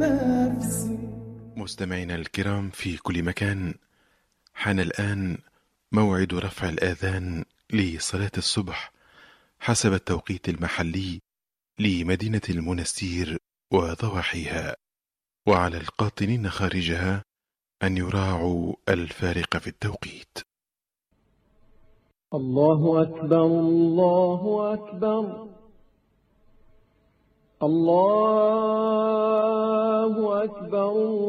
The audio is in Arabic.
نفسي. مستمعينا الكرام في كل مكان، حان الآن موعد رفع الآذان لصلاة الصبح حسب التوقيت المحلي لمدينة المنستير وضواحيها، وعلى القاطنين خارجها أن يراعوا الفارق في التوقيت. الله أكبر الله أكبر الله أكبر